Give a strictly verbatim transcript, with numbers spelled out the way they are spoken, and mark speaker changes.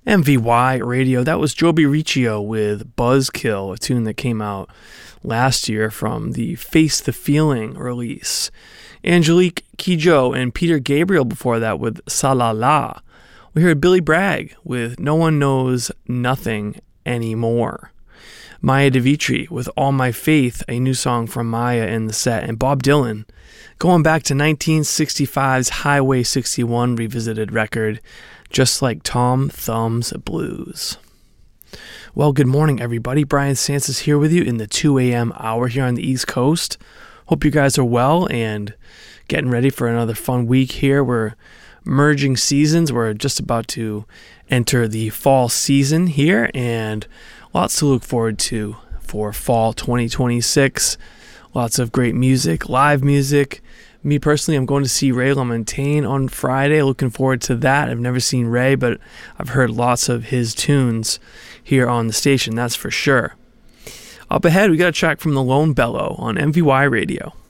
Speaker 1: M V Y Radio. That was Joby Riccio with Buzzkill, a tune that came out last year from the Face the Feeling release. Angelique Kidjo and Peter Gabriel before that with Sa La La. We heard Billy Bragg with No One Knows Nothing Anymore. Maya DeVitri with All My Faith, a new song from Maya in the set. And Bob Dylan going back to nineteen sixty-five's Highway sixty-one revisited record, Just Like Tom Thumb's Blues. Well, good morning, everybody. Brian Santos here with you in the two a.m. hour here on the East Coast. Hope you guys are well and getting ready for another fun week here. We're merging seasons. We're just about to enter the fall season here, and lots to look forward to for fall twenty twenty-six. Lots of great music, live music. Me personally, I'm going to see Ray LaMontagne on Friday. Looking forward to that. I've never seen Ray, but I've heard lots of his tunes here on the station, that's for sure. Up ahead, we got a track from the Lone Bellow on M V Y Radio.